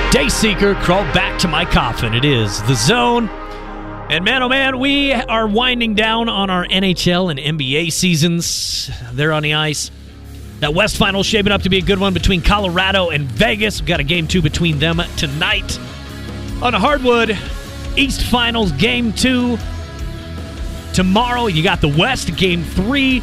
Dayseeker, Crawl Back to My Coffin. It is The Zone. And man, oh man, we are winding down on our NHL and NBA seasons. They're on the ice. That West final shaping up to be a good one between Colorado and Vegas. We've got a game 2 between them tonight. On the hardwood, East Finals game 2. Tomorrow, you got the West game 3.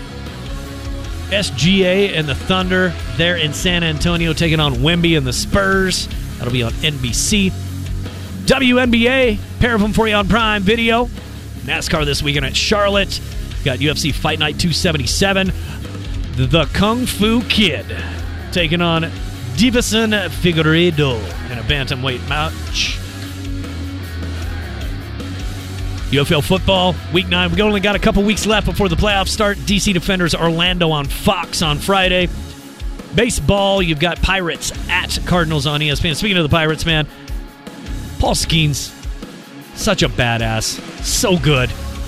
SGA and the Thunder. They're in San Antonio taking on Wemby and the Spurs. That'll be on NBC. WNBA, pair of them for you on Prime Video. NASCAR this weekend at Charlotte. Got UFC Fight Night 277. The Kung Fu Kid taking on Davison Figueiredo in a bantamweight match. UFL football, week 9. We only got a couple weeks left before the playoffs start. DC Defenders Orlando on Fox on Friday. Baseball, you've got Pirates at Cardinals on ESPN. Speaking of the Pirates, man, Paul Skeens, such a badass. So good.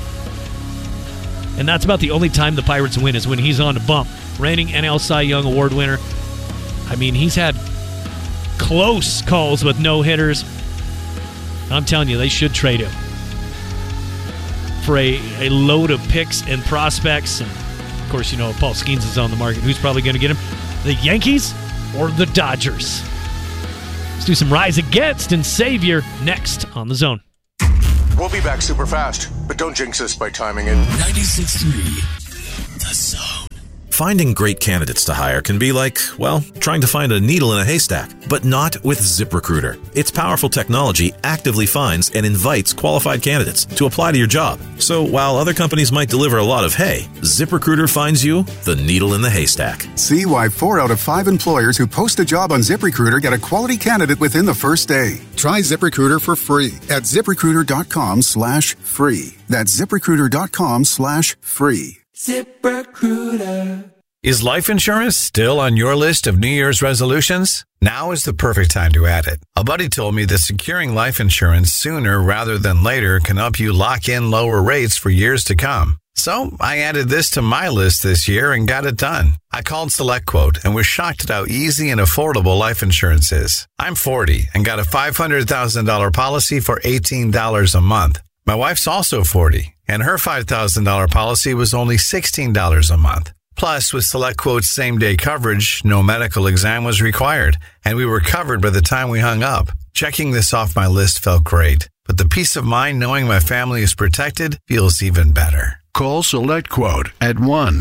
And that's about the only time the Pirates win is when he's on the bump. Reigning NL Cy Young Award winner. I mean, he's had close calls with no-hitters. I'm telling you, they should trade him for a load of picks and prospects. And, of course, you know, Paul Skeens is on the market. Who's probably going to get him? The Yankees or the Dodgers? Let's do some Rise Against and Savior next on The Zone. We'll be back super fast, but don't jinx us by timing it. 96.3 The Zone. Finding great candidates to hire can be like, well, trying to find a needle in a haystack, but not with ZipRecruiter. Its powerful technology actively finds and invites qualified candidates to apply to your job. So while other companies might deliver a lot of hay, ZipRecruiter finds you the needle in the haystack. See why 4 out of 5 employers who post a job on ZipRecruiter get a quality candidate within the first day. Try ZipRecruiter for free at ZipRecruiter.com/free. That's ZipRecruiter.com/free. ZipRecruiter. Is life insurance still on your list of New Year's resolutions? Now is the perfect time to add it. A buddy told me that securing life insurance sooner rather than later can help you lock in lower rates for years to come. So I added this to my list this year and got it done. I called SelectQuote and was shocked at how easy and affordable life insurance is. I'm 40 and got a $500,000 policy for $18 a month. My wife's also 40, and her $5,000 policy was only $16 a month. Plus, with SelectQuote's same-day coverage, no medical exam was required, and we were covered by the time we hung up. Checking this off my list felt great, but the peace of mind knowing my family is protected feels even better. Call SelectQuote at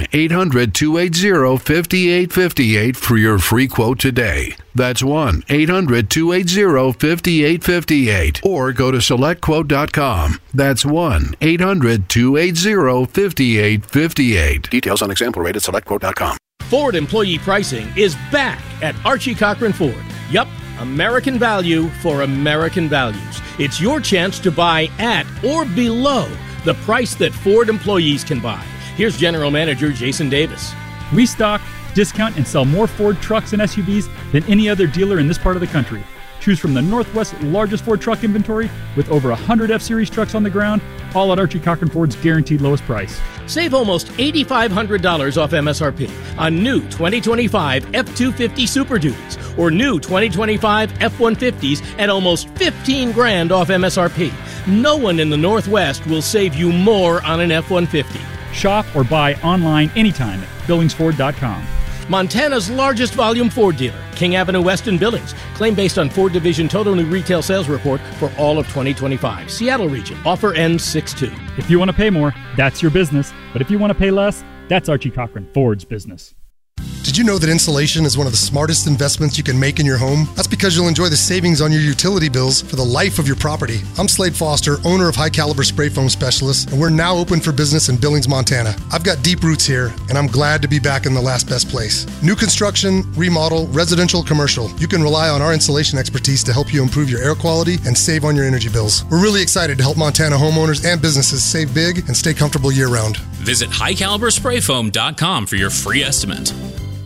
1-800-280-5858 for your free quote today. That's 1-800-280-5858. Or go to SelectQuote.com. That's 1-800-280-5858. Details on example rate at SelectQuote.com. Ford employee pricing is back at Archie Cochran Ford. Yup, American value for American values. It's your chance to buy at or below the price that Ford employees can buy. Here's General Manager Jason Davis. We stock, discount, and sell more Ford trucks and SUVs than any other dealer in this part of the country. Choose from the Northwest's largest Ford truck inventory with over 100 F-Series trucks on the ground, all at Archie Cochran Ford's guaranteed lowest price. Save almost $8,500 off MSRP on new 2025 F-250 Super Duties or new 2025 F-150s at almost $15,000 off MSRP. No one in the Northwest will save you more on an F-150. Shop or buy online anytime at BillingsFord.com. Montana's largest volume Ford dealer, King Avenue West in Billings. Claim based on Ford Division Total New Retail Sales Report for all of 2025. Seattle region. Offer ends 6/2. If you want to pay more, that's your business. But if you want to pay less, that's Archie Cochran Ford's business. Did you know that insulation is one of the smartest investments you can make in your home? That's because you'll enjoy the savings on your utility bills for the life of your property. I'm Slade Foster, owner of High Caliber Spray Foam Specialists, and we're now open for business in Billings, Montana. I've got deep roots here, and I'm glad to be back in the last best place. New construction, remodel, residential, commercial. You can rely on our insulation expertise to help you improve your air quality and save on your energy bills. We're really excited to help Montana homeowners and businesses save big and stay comfortable year-round. Visit highcalibersprayfoam.com for your free estimate.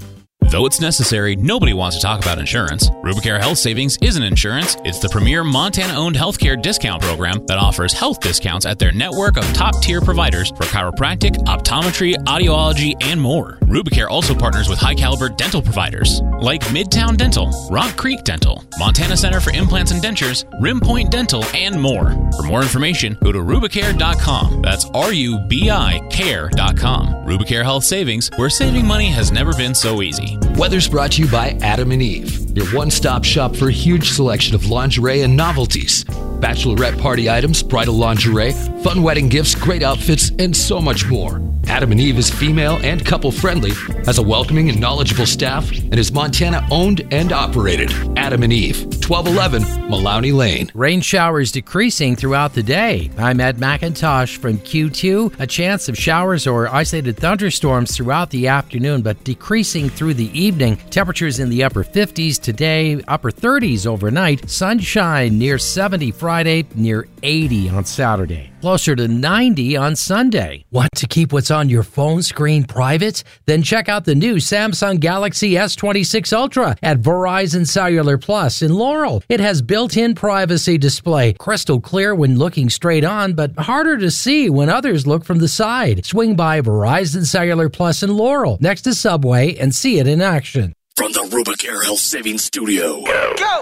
Though it's necessary, nobody wants to talk about insurance. Rubicare Health Savings isn't insurance. It's the premier Montana-owned healthcare discount program that offers health discounts at their network of top-tier providers for chiropractic, optometry, audiology, and more. Rubicare also partners with high-caliber dental providers like Midtown Dental, Rock Creek Dental, Montana Center for Implants and Dentures, Rim Point Dental, and more. For more information, go to Rubicare.com. That's RUBICare.com. Rubicare Health Savings, where saving money has never been so easy. Weather's brought to you by Adam and Eve, your one-stop shop for a huge selection of lingerie and novelties. Bachelorette party items, bridal lingerie, fun wedding gifts, great outfits, and so much more. Adam and Eve is female and couple-friendly, has a welcoming and knowledgeable staff, and is Montana-owned and operated. Adam and Eve, 1211 Maloney Lane. Rain showers decreasing throughout the day. I'm Ed McIntosh from Q2. A chance of showers or isolated thunderstorms throughout the afternoon, but decreasing through the evening. Temperatures in the upper 50s today, upper 30s overnight. Sunshine near 70 Friday, near 80 on Saturday. Closer to 90 on Sunday. Want to keep what's on your phone screen private? Then check out the new Samsung Galaxy S26 Ultra at Verizon Cellular Plus in Laurel. It has built-in privacy display, crystal clear when looking straight on, but harder to see when others look from the side. Swing by Verizon Cellular Plus in Laurel, next to Subway, and see it in action. From the Rubicare Health Savings Studio. Go!